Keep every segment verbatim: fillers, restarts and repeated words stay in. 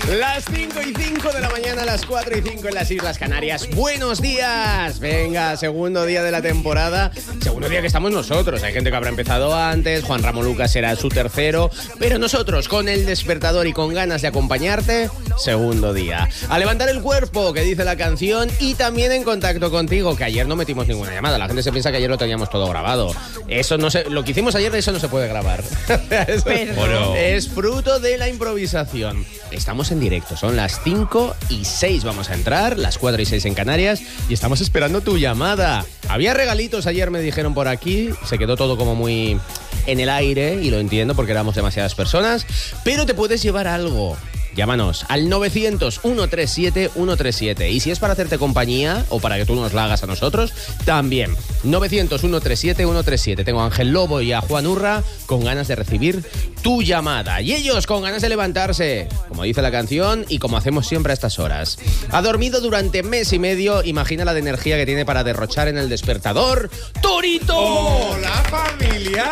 Las cinco y cinco de la mañana, las cuatro y cinco en las Islas Canarias. ¡Buenos días! Venga, segundo día de la temporada. Segundo día que estamos nosotros. Hay gente que habrá empezado antes. Juan Ramón Lucas será su tercero. Pero nosotros, con el despertador y con ganas de acompañarte, segundo día. A levantar el cuerpo, que dice la canción. Y también en contacto contigo, que ayer no metimos ninguna llamada. La gente se piensa que ayer lo teníamos todo grabado. Eso no se, lo que hicimos ayer, eso no se puede grabar. Eso Pero... es fruto de la improvisación. Estamos en directo, son las cinco y seis vamos a entrar, las cuatro y seis en Canarias, y estamos esperando tu llamada. Había regalitos ayer, me dijeron por aquí, se quedó todo como muy en el aire, y lo entiendo porque éramos demasiadas personas, pero te puedes llevar algo. Llámanos al novecientos, ciento treinta y siete, ciento treinta y siete. Y si es para hacerte compañía o para que tú nos la hagas a nosotros, también. novecientos, ciento treinta y siete, ciento treinta y siete. Tengo a Ángel Lobo y a Juan Urra con ganas de recibir tu llamada. Y ellos con ganas de levantarse, como dice la canción y como hacemos siempre a estas horas. Ha dormido durante mes y medio. Imagina la de energía que tiene para derrochar en el despertador. ¡Torito! ¡Hola, familia!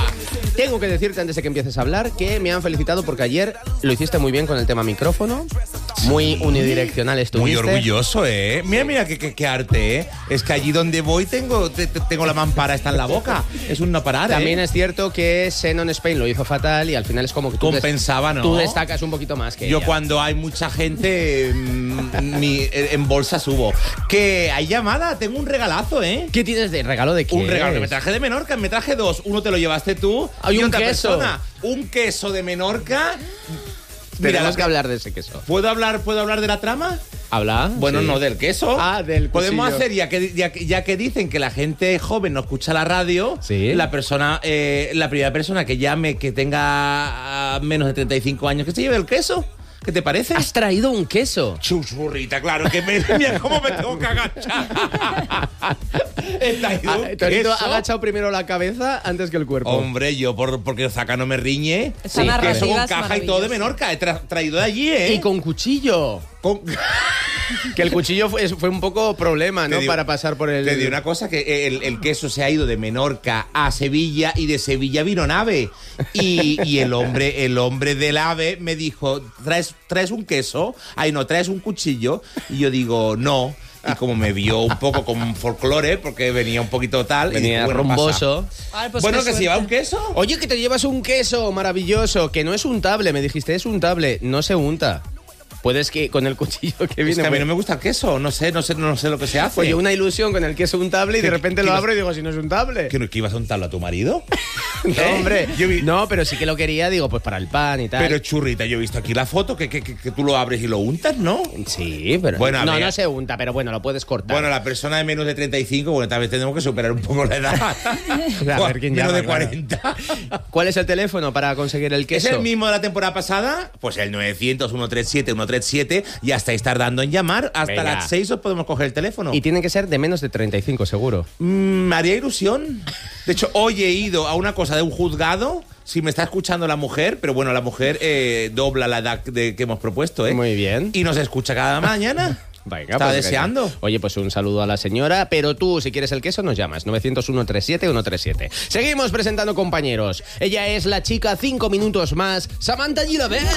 Tengo que decirte antes de que empieces a hablar que me han felicitado porque ayer lo hiciste muy bien con el tema micrófono. Muy sí. unidireccional estuviste. Muy orgulloso, ¿eh? Mira, mira qué, qué, qué arte, ¿eh? Es que allí donde voy tengo, te, tengo la mampara está en la boca. Es un no parar, ¿eh? También es cierto que Xenon Spain lo hizo fatal y al final es como que tú compensaba, ¿no? Tú destacas un poquito más que Yo ella. Cuando hay mucha gente mi, en bolsa subo. Que hay llamada, tengo un regalazo, ¿eh? ¿Qué tienes de regalo de qué? Un regalo que me traje de Menorca, me traje dos. Uno te lo llevaste tú. Hay y un otra queso. Persona. Un queso de Menorca. Tenemos Mira, que hablar de ese queso. ¿Puedo hablar, ¿puedo hablar de la trama? ¿Habla? Bueno, sí. no, del queso. Ah, del Podemos cuchillo. hacer, ya que, ya, que- ya que dicen que la gente joven no escucha la radio, Sí. la persona, eh, la primera persona que llame que tenga ah, menos de treinta y cinco años, que se lleve el queso. ¿Qué te parece? ¿Has traído un queso? Chuchurrita, claro, que me, mira cómo me tengo que agachar. He traído un Ah, Torito queso. ha agachado primero la cabeza antes que el cuerpo. Hombre, yo por, porque Zaca no me riñe. Esa Sí, narrativa Queso con es caja y todo de maravillosa. Menorca. He tra- traído de allí, ¿eh? Y con cuchillo. Con- Que el cuchillo fue, fue un poco problema, ¿no? Te digo- Para pasar por el... Te digo una cosa, que el, el queso se ha ido de Menorca a Sevilla y de Sevilla vino en AVE. Y, y el hombre el hombre del AVE me dijo, ¿traes, traes un queso? Ay, no, ¿traes un cuchillo? Y yo digo, no. Y como me vio un poco con folclore, porque venía un poquito tal. y Venía dijo, bueno, rumboso. Ay, pues bueno, qué que se suerte. lleva un queso. Oye, que te llevas un queso maravilloso, que no es untable, me dijiste, es untable, no se unta. Puedes que con el cuchillo que viene... Es que a mí pues- no me gusta el queso, no sé, no sé, no sé lo que se hace. Oye, una ilusión con el queso untable y de ¿Qué- repente qué lo ibas- abro y digo, si no es untable. ¿Que, no- que ibas a untarlo a tu marido? No, ¿Eh? hombre, Yo vi- no, pero sí que lo quería, digo, pues para el pan y tal. Pero churrita, yo he visto aquí la foto que, que, que, que tú lo abres y lo untas, ¿no? Sí, pero... Bueno, a no, ver. no se unta, pero bueno, lo puedes cortar. Bueno, la persona de menos de treinta y cinco, bueno, tal vez tenemos que superar un poco la edad. A ver quién menos llama, de claro. cuarenta. ¿Cuál es el teléfono para conseguir el ¿Es queso? el mismo de la temporada pasada? Pues el novecientos, ciento treinta y siete, ciento treinta y siete. Ya estáis tardando en llamar. Hasta Venga. las seis os podemos coger el teléfono. Y tiene que ser de menos de treinta y cinco, seguro. Mm, me haría ilusión. De hecho, hoy he ido a una cosa de un juzgado. Si me está escuchando la mujer, pero bueno, la mujer eh, dobla la edad de, que hemos propuesto, ¿eh? Muy bien. Y nos escucha cada mañana. Venga, Estaba pues, deseando. venga. Oye, pues un saludo a la señora, pero tú, si quieres el queso, nos llamas. novecientos, ciento treinta y siete, ciento treinta y siete. Seguimos presentando compañeros. Ella es la chica cinco minutos más, Samantha Gilaber.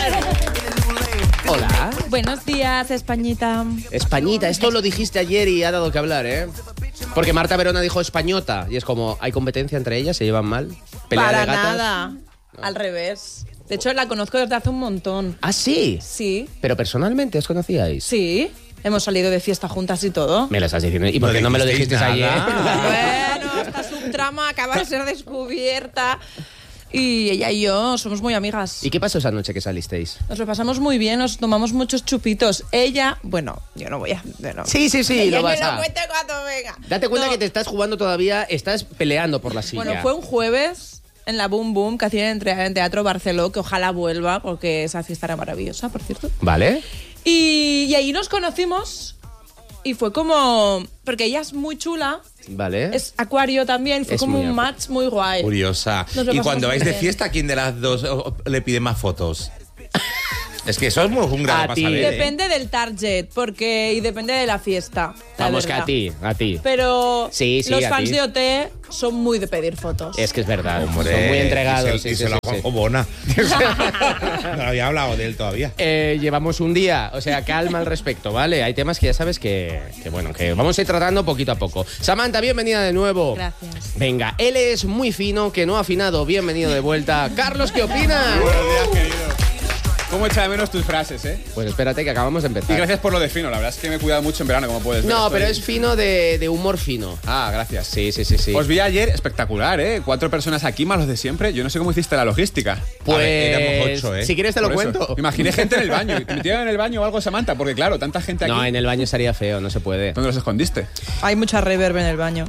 Hola. Buenos días, Españita. Españita, esto lo dijiste ayer y ha dado que hablar, ¿eh? Porque Marta Verona dijo españota y es como, ¿hay competencia entre ellas? ¿Se llevan mal? ¿Pelea Para de gatas? nada. Al revés. De hecho, la conozco desde hace un montón. ¿Ah, sí? Sí, Pero personalmente, ¿os conocíais? sí. Hemos salido de fiesta juntas y todo. Me lo estás diciendo. ¿Y por qué no me lo dijiste dijisteis ayer? nada. Bueno, esta subtrama acaba de ser descubierta. Y ella y yo somos muy amigas. ¿Y qué pasó esa noche que salisteis? Nos lo pasamos muy bien, nos tomamos muchos chupitos. Ella, bueno, yo no voy a... no. Sí, sí, sí, Ella lo vas me a... lo cuente cuando venga. Date cuenta No. que te estás jugando todavía, estás peleando por la silla. Bueno, fue un jueves en la Boom Boom que hacían en Tre- en Teatro Barceló, que ojalá vuelva, porque esa fiesta era maravillosa, por cierto. ¿Vale? Y, y ahí nos conocimos y fue como... Porque ella es muy chula, Vale. es acuario también, fue Es como muy un acu- match muy guay. Curiosa. Nos lo Y pasamos cuando vais de bien. fiesta, ¿quién de las dos oh, le pide más fotos? Es que eso es muy un grado A para ti. saber, ¿eh? Depende del target, porque y depende de la fiesta. la Vamos, que verdad. a ti, a ti. Pero Sí, sí, los a fans ti. de O T son muy de pedir fotos. Es que es verdad, Hombre, son muy entregados. Y sí, se, y sí, se lo sí, a Juanjo sí. Bona. No había hablado de él todavía. Eh, llevamos un día, o sea, calma al respecto, ¿vale? Hay temas que ya sabes que, que, bueno, que vamos a ir tratando poquito a poco. Samantha, bienvenida de nuevo. Gracias. Venga, él es muy fino, que no ha afinado. Bienvenido de vuelta. Carlos, ¿qué opinas? Buenos días, querido. ¿Cómo echa de menos tus frases, eh? Pues espérate, que acabamos de Y empezar. gracias por lo de fino, la verdad es que me he cuidado mucho en verano, como puedes ver. No, Estoy- pero es fino de, de humor fino. Ah, gracias. Sí, sí, sí, sí. Os vi ayer, espectacular, ¿eh? Cuatro personas aquí, más los de siempre. Yo no sé cómo hiciste la logística. Pues, A ver, éramos ocho, ¿eh? si quieres te lo Por eso. cuento. Me imaginé gente en el baño. ¿Te metieron en el baño o algo, Samantha? Porque claro, tanta gente aquí. No, en el baño estaría feo, no se puede. ¿Dónde los escondiste? Hay mucha reverb en el baño.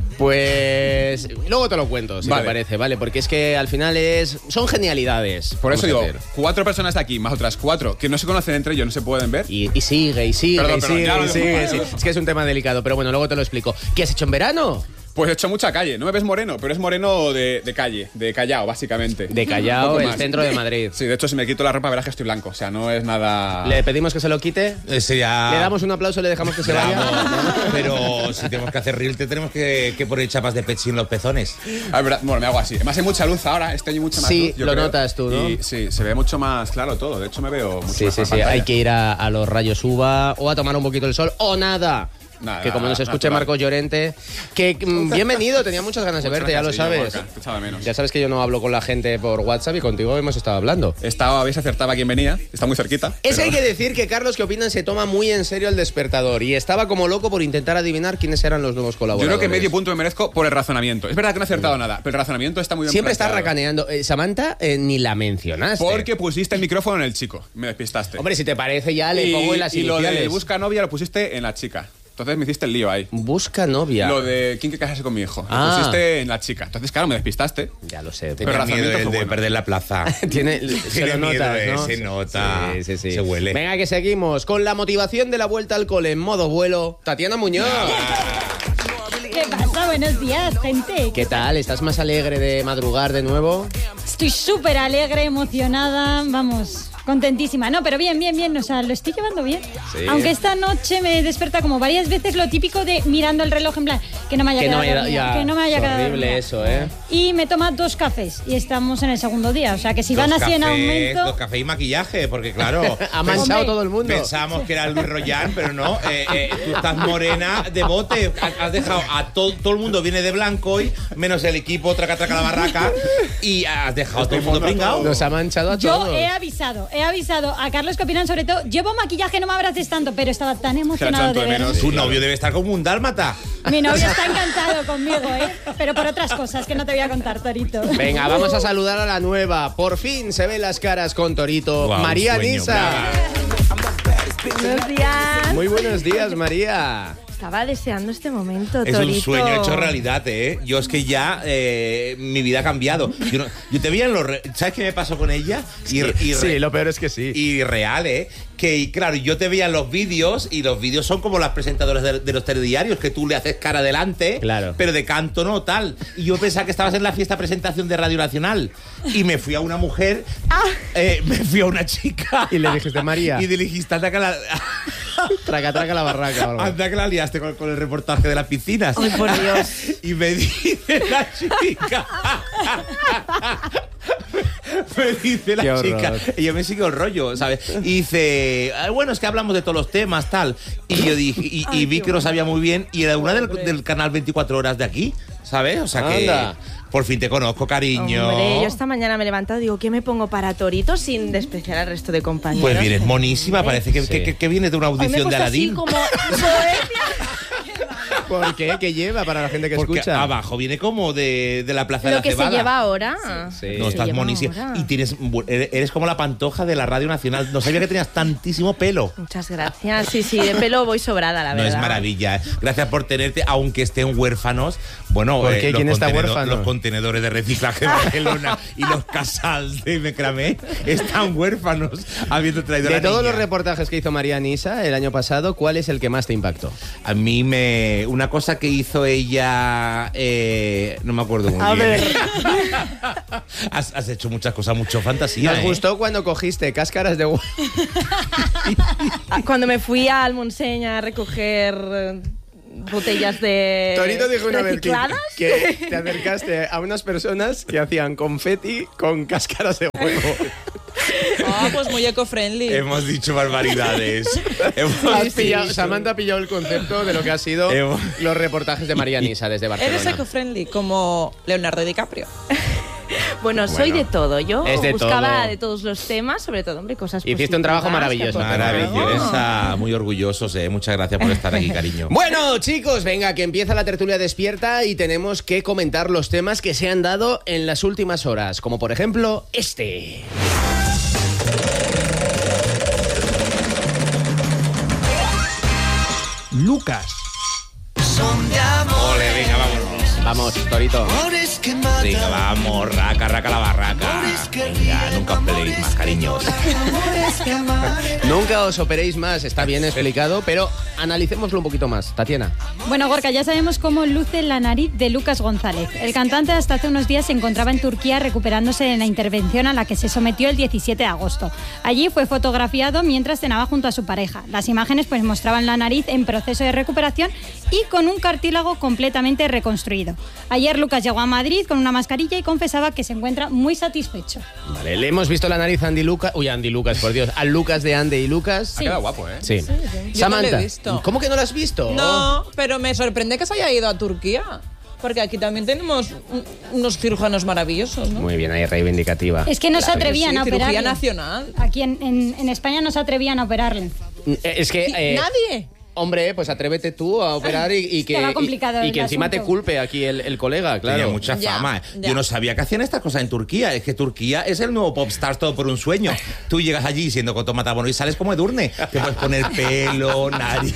Pues luego te lo cuento, si Vale. te parece, ¿vale? Porque es que al final es son genialidades. Por eso vamos a digo, hacer. cuatro personas de aquí, más otras cuatro, que no se conocen entre ellos, no se pueden ver. Y, y sigue, y sigue, Perdón, y perdón, sigue, ya lo y dejo, sigue, ya lo sí. dejo. Es que es un tema delicado, pero bueno, luego te lo explico. ¿Qué has hecho en verano? Pues he hecho mucha calle. No me ves moreno, pero es moreno de, de calle, de Callao, básicamente. De Callao, Un poco el más. centro de Madrid. Sí, de hecho, si me quito la ropa verás que estoy blanco. O sea, no es nada... Le pedimos que se lo quite. Ese ya... Le damos un aplauso y le dejamos que se vaya. Bravo. Pero si tenemos que hacer reel, te tenemos que, que poner chapas de pechín en los pezones. Ah, es verdad. Bueno, me hago así. Además hay mucha luz ahora, este año mucha más Sí, luz, yo lo creo. notas tú, ¿no? Y, sí, se ve mucho más claro todo. De hecho, me veo mucho Sí, más sí, en sí. pantalla. Hay que ir a, a los rayos uva o a tomar un poquito el sol o nada. Nada, que como nos escuche natural. Marcos Llorente, que mm, bienvenido, tenía muchas ganas de Muchas verte, ya lo gracias, Guillermo sabes. Gorka, te echaba de menos. Ya sabes que yo no hablo con la gente por WhatsApp y contigo hemos estado hablando. Estaba, habéis acertado a quién venía. Está muy cerquita. Es que pero- hay que decir que Carlos, ¿qué opinan? Se toma muy en serio el despertador y estaba como loco por intentar adivinar quiénes eran los nuevos Yo colaboradores. creo que medio punto me merezco por el razonamiento. Es verdad que no he acertado nada, pero el razonamiento está muy bien Siempre está planteado. racaneando. Eh, Samantha, eh, ni la mencionaste. Porque pusiste el micrófono en el chico. Me despistaste. Hombre, si te parece ya le y, pongo en las y lo iniciales. de busca novia lo pusiste en la chica. Entonces me hiciste el lío ahí. Busca novia. Lo de quién que casarse con mi hijo. Ah. Lo pusiste en la chica. Entonces, claro, me despistaste. Ya lo sé. Tenía Pero miedo razonamiento el fue de bueno. perder la plaza. Tiene, se Tiene lo miedo, notas, eh, ¿no? se nota, Sí, sí, sí. se huele. Venga, que seguimos. Con la motivación de la vuelta al cole en modo vuelo, Tatiana Muñoz. ¿Qué pasa? Buenos días, gente. ¿Qué tal? ¿Estás más alegre de madrugar de nuevo? Estoy súper alegre, emocionada, vamos, contentísima. No, pero bien, bien, bien, o sea, lo estoy llevando bien. Sí. Aunque esta noche me despierta como varias veces lo típico de mirando el reloj en plan, que no me haya Que no quedado haya- dormida, ya, que no me haya es quedado horrible dormida. eso, ¿eh? Y me toma dos cafés y estamos en el segundo día, o sea, que si van Dos así en cafés, aumento... Dos cafés y maquillaje, porque claro... Ha manchado Hombre. todo el mundo. Pensábamos que era Luis Royan, pero no. Eh, eh, tú estás morena de bote. Ha- Has dejado a todo, todo el mundo viene de blanco hoy, menos el equipo traca traca la barraca. Y has dejado a todo el mundo pringado. Nos ha manchado a Yo todos. he avisado, he avisado a Carlos que opinan sobre todo, llevo maquillaje, no me abraces tanto, pero estaba tan emocionado tanto de de verme. menos. Tu novio debe estar como un dálmata. Mi novio está encantado conmigo, ¿eh? Pero por otras cosas que no te voy a contar, Torito. Venga, vamos a saludar a la nueva. Por fin se ven las caras con Torito. Guau, María sueño, Nisa. Buenos días. Muy buenos días, María. Estaba deseando este momento, Es Torito. un sueño hecho realidad, ¿eh? Yo es que ya eh, mi vida ha cambiado. Yo, no- yo te veía en los... re- ¿Sabes qué me pasó con ella? Y, y re- Sí, lo peor es que sí. y real, ¿eh? Que, y claro, yo te veía en los vídeos y los vídeos son como las presentadoras de, de los telediarios, que tú le haces cara adelante, Claro. pero de canto no, tal. Y yo pensaba que estabas en la fiesta presentación de Radio Nacional. Y me fui a una mujer, eh, me fui a una chica. Y le dijiste, María. Y le dijiste, anda que la, Traca, traca la barraca. o algo. anda que la liaste con, con el reportaje de las piscinas. Ay, por Dios. Y me dice la chica. Me dice la Qué horror. chica. Y yo me sigo el rollo, ¿sabes? Y dice, "Ah, bueno, es que hablamos de todos los temas, tal. Y yo dije, y, y Ay, vi qué que lo bueno. sabía muy bien. Y era una del, del canal veinticuatro horas de aquí, ¿sabes? O sea que Anda. por fin te conozco, cariño. Hombre, yo esta mañana me he levantado y digo, ¿qué me pongo para Torito sin despreciar al resto de compañeros? Pues vienes monísima, parece que, Sí. que, que- que vienes de una Hoy me he audición de puesto así Aladín. como bohemia. ¿Por qué? ¿Qué lleva para la gente que Porque escucha? abajo viene como de, de la plaza de Lo la que se Cebada. lleva ahora. Sí. No, Se estás lleva monísima. ahora. Y tienes, bu- eres eres como la Pantoja de la Radio Nacional. No sabía que tenías tantísimo pelo. Muchas gracias. Sí, sí, de pelo voy sobrada, la No verdad. es maravilla. ¿eh? Gracias por tenerte, aunque estén huérfanos. Bueno, ¿Por qué? los ¿Quién está contenedo- huérfano? Los contenedores de reciclaje de Barcelona y los casals de Mecramé están huérfanos, habiendo traído a De la todos niña. los reportajes que hizo María Nisa el año pasado, ¿cuál es el que más te impactó? A mí me una una cosa que hizo ella, eh, no me acuerdo muy A bien. ver. has, has hecho muchas cosas, mucho fantasía. Nos ¿eh? gustó cuando cogiste cáscaras de huevo. Cuando me fui al Montseny a recoger eh, botellas de Torito dijo una vez que, recicladas. que te acercaste a unas personas que hacían confeti con cáscaras de huevo. Ah, pues muy eco-friendly. Hemos dicho barbaridades. Hemos- Has pillado- Samantha ha pillado el concepto de lo que ha sido Hemos- los reportajes de María Nisa desde Barcelona. Eres eco-friendly, como Leonardo DiCaprio. Bueno, soy Bueno, de todo. Yo es de buscaba todo. de todos los temas, sobre todo, hombre, cosas Hiciste un trabajo positivas, maravilloso. que aportan algo. Maravillosa, muy orgullosos, eh. Muchas gracias por estar aquí, cariño. Bueno, chicos, venga, que empieza la tertulia despierta y tenemos que comentar los temas que se han dado en las últimas horas, como por ejemplo este. Lucas. Ole, venga, vámonos. Vamos, Torito. Venga, vamos, raca, raca la barraca. Venga, nunca os peleéis más, cariños. Nunca os operéis más, está bien explicado, pero analicémoslo un poquito más. Tatiana. Bueno, Gorka, ya sabemos cómo luce la nariz de Lucas González. El cantante hasta hace unos días se encontraba en Turquía recuperándose de la intervención a la que se sometió el diecisiete de agosto. Allí fue fotografiado mientras cenaba junto a su pareja. Las imágenes pues mostraban la nariz en proceso de recuperación y con un cartílago completamente reconstruido. Ayer Lucas llegó a Madrid con una mascarilla y confesaba que se encuentra muy satisfecho. Vale, le hemos visto la nariz a Andy Lucas. Uy, Andy Lucas, por Dios. Al Lucas de Andy y Lucas. Ha quedado guapo, ¿eh? Sí. Yo no Samantha, lo he visto. ¿cómo que no lo has visto? No, pero me sorprende que se haya ido a Turquía. Porque aquí también tenemos un- unos cirujanos maravillosos, ¿no? Muy bien, ahí reivindicativa. Es que no se Claro que atrevían Sí, a cirugía operarle. nacional. Aquí en, en- en España no se atrevían a operarle. sí. Es que... eh, Nadie. Hombre, pues atrévete tú a operar y, y que, Estaba complicado y, y el que encima te asunto. culpe aquí el, el colega, claro. Tenía mucha Ya, fama. ya. Yo no sabía que hacían estas cosas en Turquía. Es que Turquía es el nuevo popstar todo por un sueño. Tú llegas allí siendo cotomatabono y sales como Edurne. Te puedes poner pelo, nariz.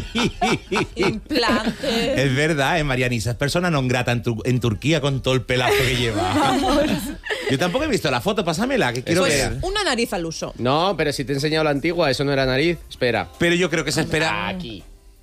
Implantes. Es verdad, ¿eh? Marianisa es persona non grata en, tu- en Turquía con todo el pelazo que lleva. Yo tampoco he visto la foto, pásamela, que quiero Pues ver. una nariz al uso. No, pero si te he enseñado la antigua, eso no era nariz. Espera. Pero yo creo que se espera. Aquí.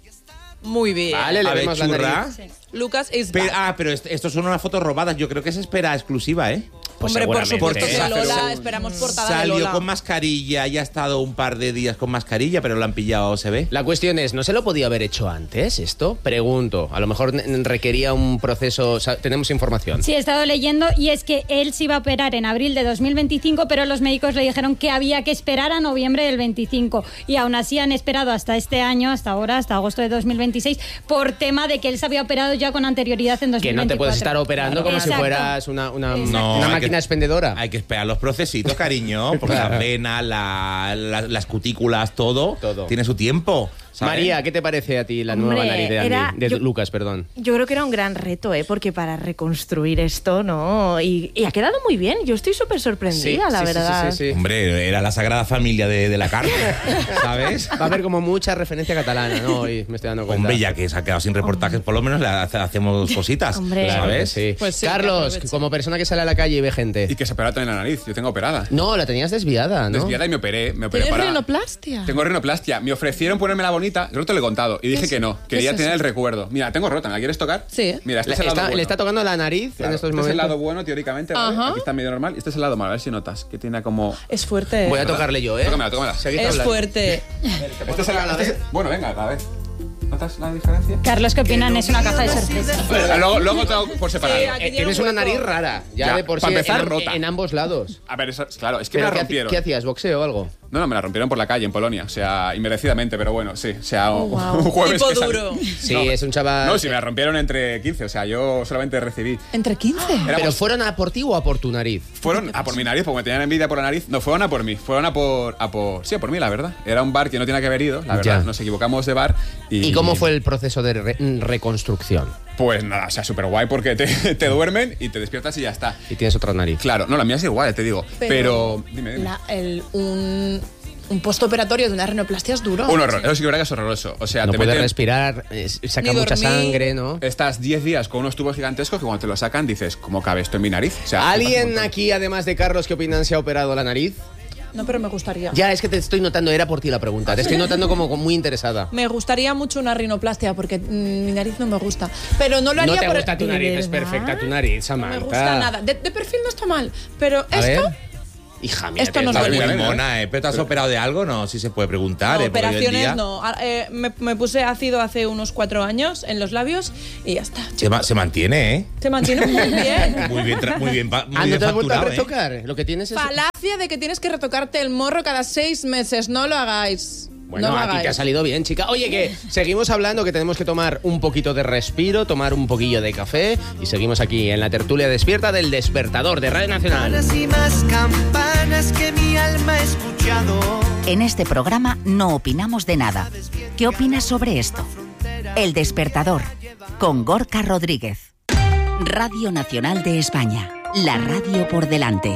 Muy bien. Vale, le A ver, vemos la churra. nariz. Lucas is Pero- back. ah, pero est- estos son unas fotos robadas. Yo creo que se espera exclusiva, ¿eh? Pues Hombre, por seguramente, supuesto ¿eh? que Lola, Pero- esperamos portada de Salió Lola. con mascarilla y ha estado un par de días con mascarilla, pero lo han pillado, se ve. La cuestión es, ¿no se lo podía haber hecho antes esto? Pregunto. A lo mejor n- requería un proceso... o sea, tenemos información. Sí, he estado leyendo y es que él se iba a operar en abril de dos mil veinticinco, pero los médicos le dijeron que había que esperar a noviembre del veinticinco y aún así han esperado hasta este año, hasta ahora, hasta agosto de dos mil veintiséis, por tema de que él se había operado ya con anterioridad en dos mil Que veinticuatro. no te puedes estar operando como Exacto. si fueras una, una, Exacto. una hay máquina que- expendedora. Hay que esperar los procesitos, cariño, porque Claro. la vena, la- la- las cutículas, todo, Todo. tiene su tiempo. ¿sabes? María, ¿qué te parece a ti la nueva Hombre, nariz de, Andy? era- de yo- Lucas, perdón? Yo creo que era un gran reto, ¿eh? Porque para reconstruir esto, ¿no? Y, y ha quedado muy bien. Yo estoy súper sorprendida, la sí, sí, verdad. sí, sí, sí. Hombre, era la sagrada familia de, de la carne, ¿sabes? Va a haber como mucha referencia catalana, ¿no? Hoy me estoy dando cuenta. Hombre, ya que se ha quedado sin reportajes, por lo menos le hace- hacemos cositas, Hombre. Claro que ¿sabes? sí. Pues sí, que También aproveche. como persona que sale a la calle y ve gente. Y que se opera también la nariz. Yo tengo operada. No, la tenías desviada, ¿no? Desviada y me operé. Me operé ¿Tienes para... rinoplastia? Tengo rinoplastia. Me ofrecieron ponerme la bonita. Yo no te lo he contado. Y dije ¿Qué que es- no. qué Quería es tener eso? el recuerdo. Mira, tengo rota. ¿Me la quieres tocar? Sí. Mira, este Le es el lado está, bueno. le está tocando la nariz Claro, en estos este momentos. es el lado bueno, teóricamente. ¿vale? Ajá. Aquí está medio normal. Y este es el lado malo. A ver si notas. Que tiene como... Es fuerte. Voy a tocarle yo, ¿eh? Tócamela, tócamela. Seguid Es hablando. fuerte. Este es el lado... este es- Bueno, venga, a ver. ¿Notas la diferencia? Carlos, ¿qué opinan? Es una caja de sorpresa. Ah, Luego, luego tengo por separado. Sí, aquí Eh, tienes un una hueco. nariz rara, ya, Ya, de por sí, para empezar, en, rota. en ambos lados. A ver, eso, claro, es que me ¿Pero la qué, haci- rompieron. qué hacías? ¿Boxeo o algo? No, no, me la rompieron por la calle en Polonia. O sea, inmerecidamente, pero bueno, sí. O sea, un, wow. un jueves Tipo que salí- duro. Sí, No. es un chaval... No, si me la rompieron entre quince. O sea, yo solamente recibí. ¿Entre quince? Éramos- ¿Pero fueron a por ti o a por tu nariz? Fueron a por mi nariz, porque me tenían envidia por la nariz. No, fueron a por mí. Fueron a por, a por... Sí, a por mí, la verdad. Era un bar que no tenía que haber ido, la verdad. Ya. Nos equivocamos de bar. ¿Y, ¿Y cómo fue el proceso de re- reconstrucción? Pues nada, o sea, súper guay porque te, te duermen y te despiertas y ya está. Y tienes otra nariz. Claro, no, la mía es igual, te digo. Pero... dime, dime. La- el- un, un postoperatorio de una rinoplastia es duro. Un horror. Eso sí que es verdad que es horroroso. O sea, No te puedes meten- respirar, eh, saca Ni mucha dormir. sangre, ¿no? Estás diez días con unos tubos gigantescos que cuando te lo sacan dices, ¿cómo cabe esto en mi nariz? O sea, me parece un ¿Alguien montón. aquí, además de Carlos, qué opinan, se ha operado la nariz? No, pero me gustaría. Ya, es que te estoy notando, era por ti la pregunta. Te estoy notando como muy interesada. Me gustaría mucho una rinoplastia porque mm, mi nariz no me gusta. Pero no lo haría No te por... gusta tu ¿De nariz, es verdad? perfecta tu nariz, No Samantha. me gusta nada. De, de perfil no está mal, pero A esto... ver. Hija mía, Esto no Estás es muy bueno. mona, ¿eh? ¿Pero te has operado de algo? No, si se puede preguntar, No, ¿eh? Porque hoy en operaciones día no. Ah, eh, me, me puse ácido hace unos cuatro años en los labios y ya está. Se, ma- se mantiene, ¿eh? Se mantiene muy bien. Muy bien, tra- muy bien, pa- muy Ah, ¿no bien te has vuelto a facturado, ¿eh? retocar? Lo que tienes es... Falacia de que tienes que retocarte el morro cada seis meses. No lo hagáis. Bueno, no lo a ti hagáis. te ha salido bien, chica. Oye, que seguimos hablando, que tenemos que tomar un poquito de respiro, tomar un poquillo de café y seguimos aquí en la tertulia despierta del Despertador de Radio Nacional. Campanas y más campanas que mi alma ha escuchado. En este programa no opinamos de nada. ¿Qué opinas sobre esto? El Despertador, con Gorka Rodríguez. Radio Nacional de España, la radio por delante.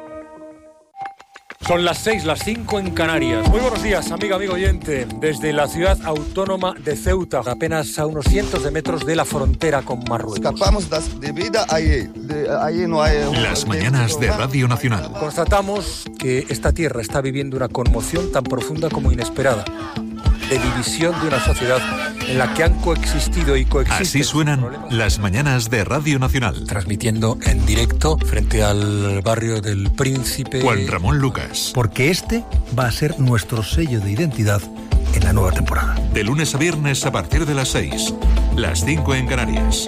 Son las seis, las cinco en Canarias. Muy buenos días, amiga, amigo oyente. Desde la ciudad autónoma de Ceuta, apenas a unos cientos de metros de la frontera con Marruecos. Escapamos de vida allí. De, allí no hay... Las mañanas de Radio Nacional. Constatamos que esta tierra está viviendo una conmoción tan profunda como inesperada, de división de una sociedad en la que han coexistido y coexisten. Así suenan las mañanas de Radio Nacional. Transmitiendo en directo frente al barrio del Príncipe. Juan Ramón Lucas. Porque este va a ser nuestro sello de identidad en la nueva temporada. De lunes a viernes a partir de las seis, las cinco en Canarias.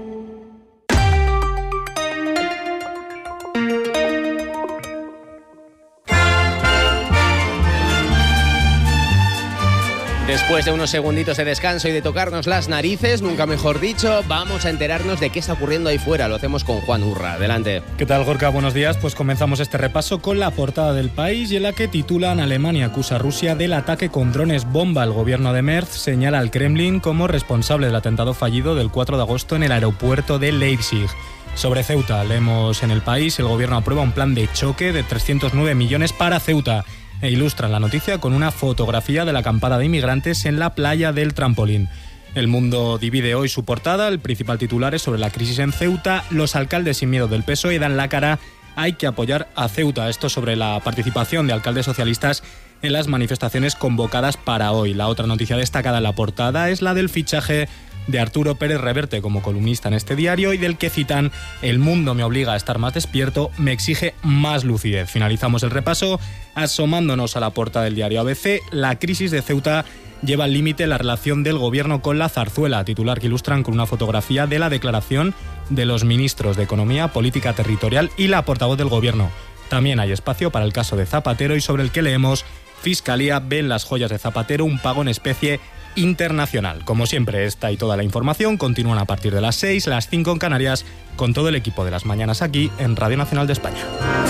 Después de unos segunditos de descanso y de tocarnos las narices, nunca mejor dicho, vamos a enterarnos de qué está ocurriendo ahí fuera. Lo hacemos con Juan Urra. Adelante. ¿Qué tal, Gorka? Buenos días. Pues comenzamos este repaso con la portada del País y en la que titulan: Alemania acusa a Rusia del ataque con drones bomba. El gobierno de Merz señala al Kremlin como responsable del atentado fallido del cuatro de agosto en el aeropuerto de Leipzig. Sobre Ceuta, leemos en el País: el gobierno aprueba un plan de choque de trescientos nueve millones para Ceuta. E ilustran la noticia con una fotografía de la acampada de inmigrantes en la playa del Trampolín. El Mundo divide hoy su portada. El principal titular es sobre la crisis en Ceuta. Los alcaldes sin miedo del P S O E dan la cara. Hay que apoyar a Ceuta. Esto sobre la participación de alcaldes socialistas en las manifestaciones convocadas para hoy. La otra noticia destacada en la portada es la del fichaje de Arturo Pérez Reverte como columnista en este diario y del que citan: el mundo me obliga a estar más despierto, me exige más lucidez. Finalizamos el repaso asomándonos a la portada del diario A B C. La crisis de Ceuta lleva al límite la relación del gobierno con la zarzuela, titular que ilustran con una fotografía de la declaración de los ministros de Economía, Política Territorial y la portavoz del gobierno. También hay espacio para el caso de Zapatero y sobre el que leemos: Fiscalía ve en las joyas de Zapatero un pago en especie internacional. Como siempre, esta y toda la información continúan a partir de las seis, las cinco en Canarias, con todo el equipo de las mañanas aquí en Radio Nacional de España.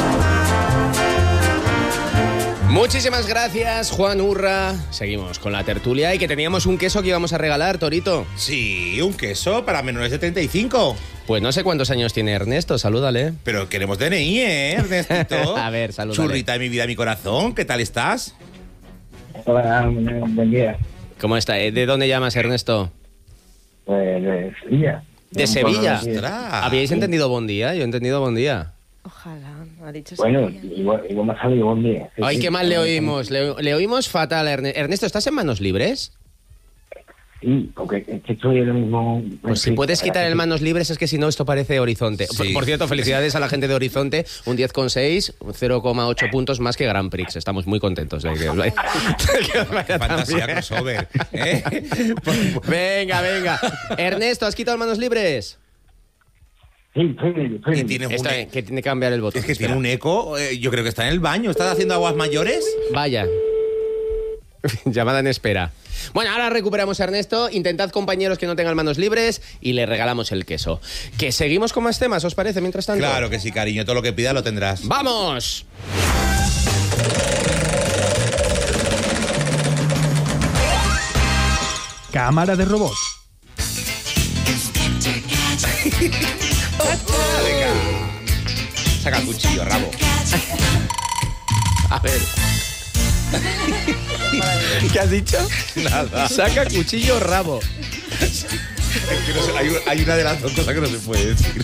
Muchísimas gracias, Juan Urra. Seguimos con la tertulia y que teníamos un queso que íbamos a regalar, Torito. Sí, un queso para menores de treinta y cinco. Pues no sé cuántos años tiene Ernesto, salúdale. Pero queremos D N I, ¿eh, Ernestito? A ver, salúdale. Churrita de mi vida, mi corazón, ¿qué tal estás? Hola, buen día. ¿Cómo está? ¿De dónde llamas, Ernesto? Pues de Sevilla. ¿De Sevilla? Ostras. ¿Habíais Sí. entendido buen día? Yo he entendido buen día. Ojalá, ha dicho Bueno, Sevilla. igual, igual me ha salido buen día. Sí, Ay, sí. qué mal le oímos. Le, le oímos fatal a Ernesto. Ernesto, ¿estás en manos libres? Sí, porque es que estoy ahora mismo... Pues si puedes quitar el manos libres, es que si no esto parece Horizonte. Sí. Por, por cierto, felicidades a la gente de Horizonte, un diez coma seis, cero coma ocho puntos más que Grand Prix. Estamos muy contentos de que os vaya, que os vaya tan Fantasía bien. crossover, ¿eh? Venga, venga. Ernesto, ¿has quitado manos libres? Sí, estoy en ello, estoy en Y ello. tienes un, Esto, eh, que tiene que cambiar el botón. es que Espera. tiene un eco, eh, yo creo que está en el baño. ¿Estás haciendo aguas mayores? Vaya. Llamada en espera. Bueno, ahora recuperamos a Ernesto. Intentad, compañeros, que no tengan manos libres y le regalamos el queso. Que seguimos con más temas, ¿os parece? Mientras tanto. Claro que sí, cariño. Todo lo que pidas lo tendrás. ¡Vamos! Cámara de robot. Venga. Saca el cuchillo, rabo. A ver. ¿Qué has dicho? Nada. Saca cuchillo rabo. Es que no se- hay, un- hay una de las dos cosas que no se puede decir.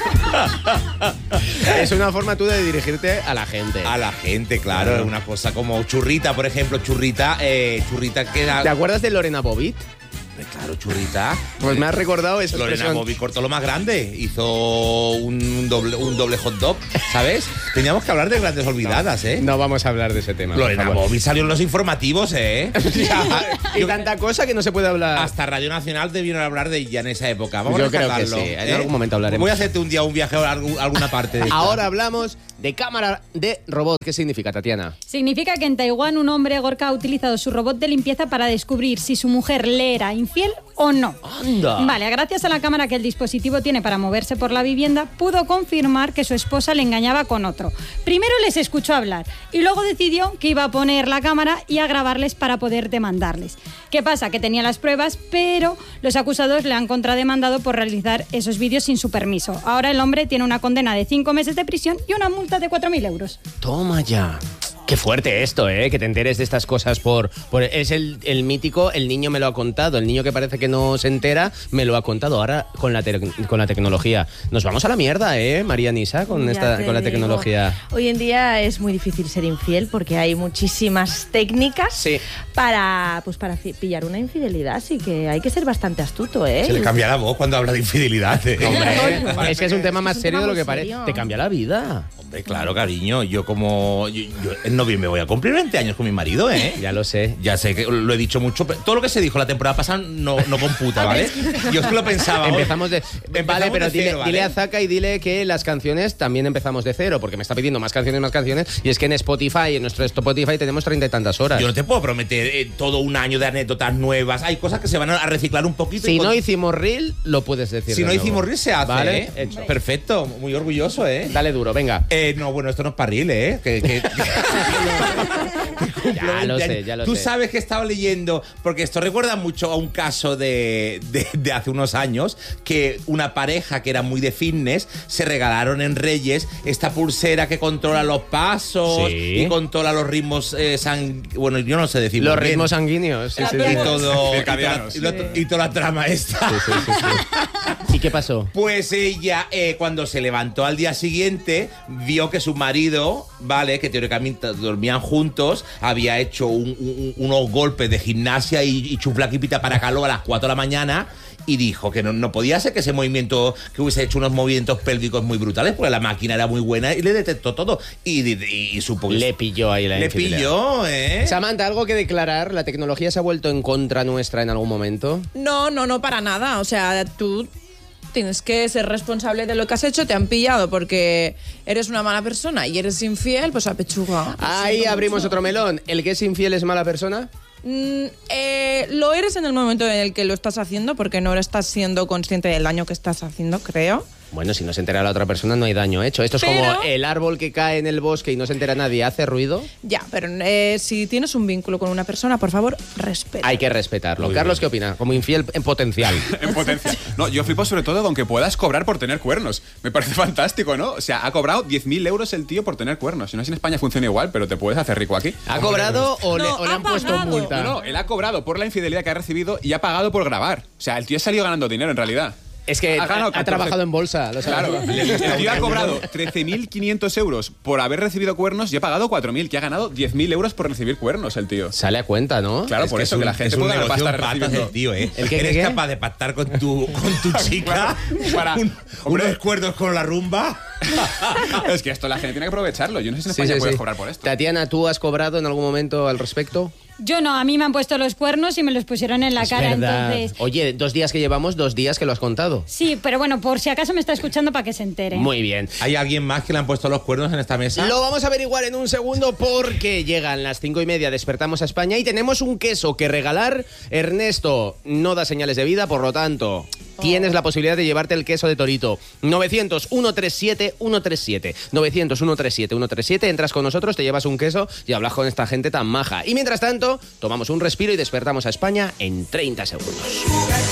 Es una forma tú de dirigirte a la gente. A la gente, claro. Claro. Una cosa como Churrita, por ejemplo. Churrita, eh, Churrita que era... ¿Te acuerdas de Lorena Bobbitt? Claro, Churrita. Pues me has recordado esa Lorena expresión. Bobbitt cortó lo más grande. Hizo un doble, un doble hot dog, ¿sabes? Teníamos que hablar de grandes olvidadas, ¿eh? No vamos a hablar de ese tema. por Lorena favor. Bobbitt salió en los informativos, ¿eh? Y tanta cosa que no se puede hablar. Hasta Radio Nacional debieron hablar de ella en esa época. Vamos Yo a creo que rescatarlo, sí. En ¿eh? algún momento hablaremos. Voy a hacerte un día un viaje a algún- alguna parte de esta. Ahora hablamos de cámara de robot. ¿Qué significa, Tatiana? Significa que en Taiwán un hombre, Gorka, ha utilizado su robot de limpieza para descubrir si su mujer le era infiel o no. ¡Anda! Vale, gracias a la cámara que el dispositivo tiene para moverse por la vivienda, pudo confirmar que su esposa le engañaba con otro. Primero les escuchó hablar y luego decidió que iba a poner la cámara y a grabarles para poder demandarles. ¿Qué pasa? Que tenía las pruebas, pero los acusados le han contrademandado por realizar esos vídeos sin su permiso. Ahora el hombre tiene una condena de cinco meses de prisión y una multa de cuatro mil euros. Toma ya. Qué fuerte esto, ¿eh? Que te enteres de estas cosas por... por es el, el mítico, el niño me lo ha contado. El niño que parece que no se entera, me lo ha contado. Ahora con la, te- con la tecnología. Nos vamos a la mierda, ¿eh, María Nisa? Con, Ya esta, te con la digo. tecnología. Hoy en día es muy difícil ser infiel porque hay muchísimas técnicas Sí. para, pues para fi- pillar una infidelidad, así que hay que ser bastante astuto, ¿eh? Se le cambia la voz cuando habla de infidelidad, ¿eh? Hombre, es que es un tema más un serio tema de lo que muy parece. serio. Te cambia la vida. Hombre, claro, cariño. Yo como... Yo, yo en noviembre voy a cumplir veinte años con mi marido, ¿eh? Ya lo sé. Ya sé que lo he dicho mucho, pero todo lo que se dijo la temporada pasada no, no computa, ¿vale? Yo es que lo pensaba. Empezamos de... Empezamos vale, pero de dile, cero, ¿vale? dile a Zaka y dile que las canciones también empezamos de cero, porque me está pidiendo más canciones, más canciones, y es que en Spotify, en nuestro Spotify tenemos treinta y tantas horas. Yo no te puedo prometer eh, todo un año de anécdotas nuevas. Hay cosas que se van a reciclar un poquito. Si y no con- hicimos reel, lo puedes decir. si de no nuevo. hicimos reel, se hace, Vale, ¿eh? hecho. Perfecto, muy orgulloso, ¿eh? Dale duro, venga. Eh, no, bueno, esto no es para reel, ¿eh? Que, que- Ya lo sé, ya lo Tú sé. sabes que estaba leyendo, porque esto recuerda mucho a un caso de, de, de hace unos años, que una pareja que era muy de fitness se regalaron en Reyes esta pulsera que controla los pasos Sí. y controla los ritmos eh, sang... Bueno, yo no sé decir Los muy bien. ritmos sanguíneos. Sí, sí, y sí. todo y toda, Circadianos. y lo- y toda la trama esta. Sí, sí, sí, sí. ¿Y qué pasó? Pues ella, eh, cuando se levantó al día siguiente, vio que su marido, ¿vale? Que teóricamente dormían juntos, había hecho un- un- unos golpes de gimnasia y, y chuflaquipita para calor a las cuatro de la mañana. Y dijo que no, no podía ser que ese movimiento, que hubiese hecho unos movimientos pélvicos muy brutales, porque la máquina era muy buena y le detectó todo. Y, y- y supo que Le pilló ahí la le infidelidad. pilló, ¿eh? Samantha, ¿algo que declarar? ¿La tecnología se ha vuelto en contra nuestra en algún momento? No, no, no, para nada. O sea, tú tienes que ser responsable de lo que has hecho. Te han pillado porque eres una mala persona y eres infiel, pues a pechuga. Ahí abrimos otro melón. ¿El que es infiel es mala persona? Mm, eh, lo eres en el momento en el que lo estás haciendo porque no estás siendo consciente del daño que estás haciendo, creo. Bueno, si no se entera la otra persona, no hay daño hecho. Esto es Pero- como el árbol que cae en el bosque y no se entera nadie, ¿hace ruido? Ya, pero eh, si tienes un vínculo con una persona, por favor, respeta. Hay que respetarlo. Muy Carlos, bien. ¿qué opina? Como infiel en potencial. En potencia. No, yo flipo sobre todo con que puedas cobrar por tener cuernos. Me parece fantástico, ¿no? O sea, ha cobrado diez mil euros el tío por tener cuernos. Si no, si en España funciona igual, pero te puedes hacer rico aquí. ¿Ha cobrado o, le, No, o le ha han puesto pagado. multa? No, no, él ha cobrado por la infidelidad que ha recibido y ha pagado por grabar. O sea, el tío ha salido ganando dinero en realidad. Es que Ha ha, ganado ha catorce. trabajado en bolsa. Lo Claro, sabes. el, el tío ha cobrado trece mil quinientos euros por haber recibido cuernos y ha pagado cuatro mil, que ha ganado diez mil euros por recibir cuernos el tío. Sale a cuenta, ¿no? Claro, Es por que eso es que la un- gente es un puede ganar negocio pasta en patas recibiendo. del tío, ¿eh? ¿El qué, Eres qué, qué? capaz de pactar con tu, con tu chica Para- un- Hombre. unos cuerdos con la rumba. Es que esto la gente tiene que aprovecharlo. Yo no sé si en Sí, España sí, puedes sí. cobrar por esto. Tatiana, ¿tú has cobrado en algún momento al respecto? Yo no, a mí me han puesto los cuernos y me los pusieron en la Es cara, verdad. entonces... Oye, dos días que llevamos, dos días que lo has contado. Sí, pero bueno, por si acaso me está escuchando para que se entere. Muy bien. ¿Hay alguien más que le han puesto los cuernos en esta mesa? Lo vamos a averiguar en un segundo porque llegan las cinco y media, despertamos a España y tenemos un queso que regalar. Ernesto no da señales de vida, por lo tanto, tienes la posibilidad de llevarte el queso de Torito. novecientos, ciento treinta y siete, ciento treinta y siete. novecientos, ciento treinta y siete, ciento treinta y siete. Entras con nosotros, te llevas un queso y hablas con esta gente tan maja. Y mientras tanto, tomamos un respiro y despertamos a España en treinta segundos.